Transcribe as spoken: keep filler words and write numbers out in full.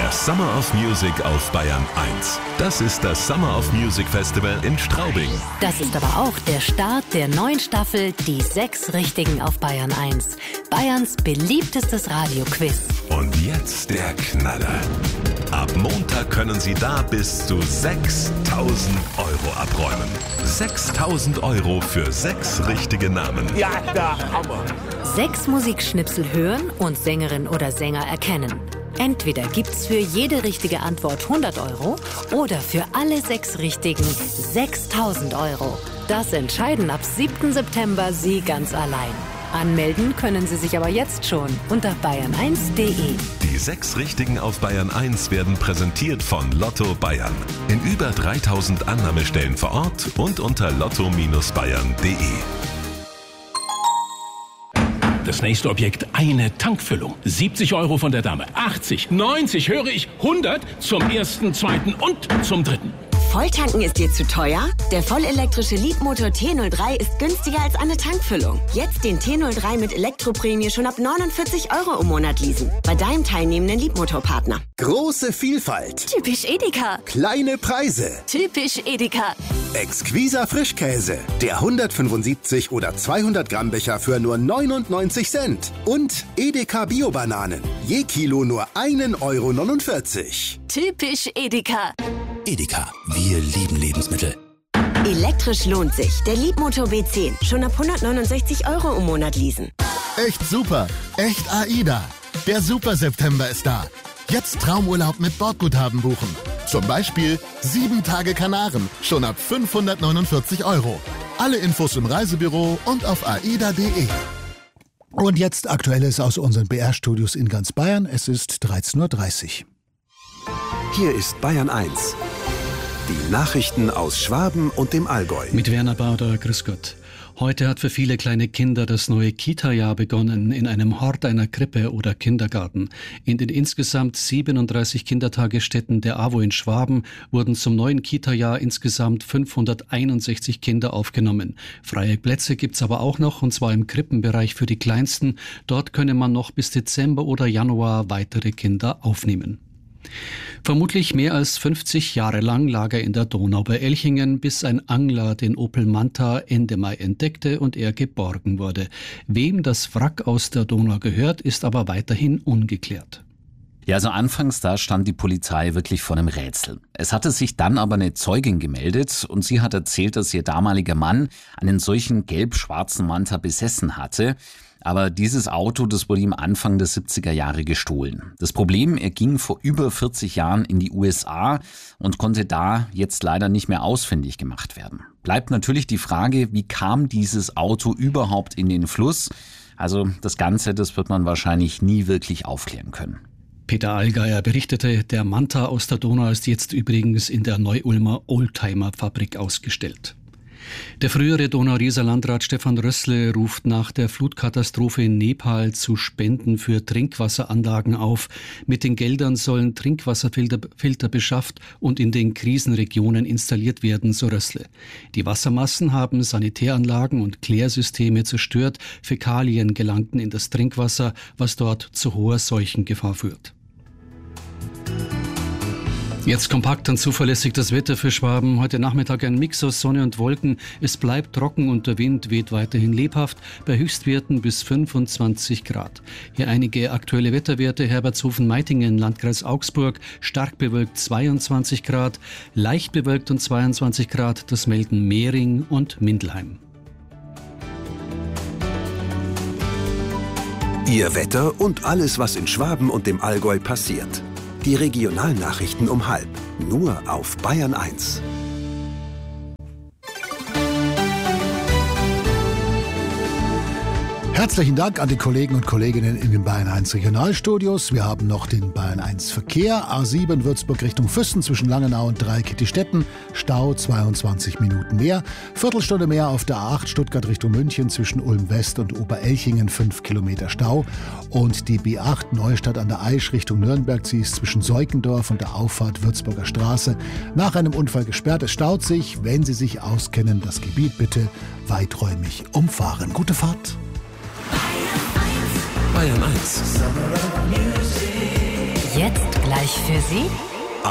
Das Summer of Music auf Bayern eins. Das ist das Summer of Music Festival in Straubing. Das ist aber auch der Start der neuen Staffel Die sechs Richtigen auf Bayern eins. Bayerns beliebtestes Radioquiz. Und jetzt der Knaller. Ab Montag können Sie da bis zu sechstausend Euro abräumen. sechstausend Euro für sechs richtige Namen. Ja, der Hammer. Sechs Musikschnipsel hören und Sängerin oder Sänger erkennen. Entweder gibt's für jede richtige Antwort hundert Euro oder für alle sechs Richtigen sechstausend Euro. Das entscheiden ab siebten September Sie ganz allein. Anmelden können Sie sich aber jetzt schon unter bayern eins punkt de. Die sechs Richtigen auf Bayern eins werden präsentiert von Lotto Bayern. In über dreitausend Annahmestellen vor Ort und unter lotto Bindestrich bayern punkt de. Das nächste Objekt, eine Tankfüllung. siebzig Euro von der Dame, achtzig, neunzig, höre ich, hundert zum ersten, zweiten und zum dritten. Volltanken ist dir zu teuer? Der vollelektrische Leadmotor T null drei ist günstiger als eine Tankfüllung. Jetzt den T null drei mit Elektroprämie schon ab neunundvierzig Euro im Monat leasen. Bei deinem teilnehmenden Leadmotorpartner. Große Vielfalt. Typisch Edeka. Kleine Preise. Typisch Edeka. Exquiser Frischkäse. Der hundertfünfundsiebzig oder zweihundert Gramm Becher für nur neunundneunzig Cent. Und Edeka Bio-Bananen. Je Kilo nur ein Euro neunundvierzig. Typisch Edeka. Edeka, wir lieben Lebensmittel. Elektrisch lohnt sich. Der Leadmotor B zehn. Schon ab hundertneunundsechzig Euro im Monat leasen. Echt super. Echt AIDA. Der Super September ist da. Jetzt Traumurlaub mit Bordguthaben buchen. Zum Beispiel sieben Tage Kanaren. Schon ab fünfhundertneunundvierzig Euro. Alle Infos im Reisebüro und auf aida punkt de. Und jetzt Aktuelles aus unseren B R-Studios in ganz Bayern. Es ist dreizehn Uhr dreißig. Hier ist Bayern eins. Die Nachrichten aus Schwaben und dem Allgäu. Mit Werner Bauder, grüß Gott. Heute hat für viele kleine Kinder das neue Kita-Jahr begonnen, in einem Hort einer Krippe oder Kindergarten. In den insgesamt siebenunddreißig Kindertagesstätten der A W O in Schwaben wurden zum neuen Kita-Jahr insgesamt fünfhunderteinundsechzig Kinder aufgenommen. Freie Plätze gibt's aber auch noch, und zwar im Krippenbereich für die Kleinsten. Dort könne man noch bis Dezember oder Januar weitere Kinder aufnehmen. Vermutlich mehr als fünfzig Jahre lang lag er in der Donau bei Elchingen, bis ein Angler den Opel Manta Ende Mai entdeckte und er geborgen wurde. Wem das Wrack aus der Donau gehört, ist aber weiterhin ungeklärt. Ja, also anfangs, da stand die Polizei wirklich vor einem Rätsel. Es hatte sich dann aber eine Zeugin gemeldet und sie hat erzählt, dass ihr damaliger Mann einen solchen gelb-schwarzen Manta besessen hatte. Aber dieses Auto, das wurde ihm Anfang der siebziger Jahre gestohlen. Das Problem, er ging vor über vierzig Jahren in die U S A und konnte da jetzt leider nicht mehr ausfindig gemacht werden. Bleibt natürlich die Frage, wie kam dieses Auto überhaupt in den Fluss? Also das Ganze, das wird man wahrscheinlich nie wirklich aufklären können. Peter Allgeier berichtete, der Manta aus der Donau ist jetzt übrigens in der Neu-Ulmer Oldtimer-Fabrik ausgestellt. Der frühere Donau-Rieser Landrat Stefan Rössle ruft nach der Flutkatastrophe in Nepal zu Spenden für Trinkwasseranlagen auf. Mit den Geldern sollen Trinkwasserfilter Filter beschafft und in den Krisenregionen installiert werden, so Rössle. Die Wassermassen haben Sanitäranlagen und Klärsysteme zerstört. Fäkalien gelangten in das Trinkwasser, was dort zu hoher Seuchengefahr führt. Jetzt kompakt und zuverlässig das Wetter für Schwaben. Heute Nachmittag ein Mix aus Sonne und Wolken. Es bleibt trocken und der Wind weht weiterhin lebhaft bei Höchstwerten bis fünfundzwanzig Grad. Hier einige aktuelle Wetterwerte. Herbertshofen-Meitingen, Landkreis Augsburg, stark bewölkt zweiundzwanzig Grad, leicht bewölkt und zweiundzwanzig Grad. Das melden Mehring und Mindelheim. Ihr Wetter und alles, was in Schwaben und dem Allgäu passiert. Die Regionalnachrichten um halb. Nur auf Bayern eins. Herzlichen Dank an die Kollegen und Kolleginnen in den Bayern eins Regionalstudios. Wir haben noch den Bayern eins Verkehr. A sieben Würzburg Richtung Füssen zwischen Langenau und Dreikittistetten. Stau zweiundzwanzig Minuten mehr. Viertelstunde mehr auf der A acht Stuttgart Richtung München zwischen Ulm West und Oberelchingen. fünf Kilometer Stau. Und die B acht Neustadt an der Aisch Richtung Nürnberg. Sie ist zwischen Seukendorf und der Auffahrt Würzburger Straße nach einem Unfall gesperrt. Es staut sich. Wenn Sie sich auskennen, das Gebiet bitte weiträumig umfahren. Gute Fahrt. Bayern eins. Jetzt Gleich für Sie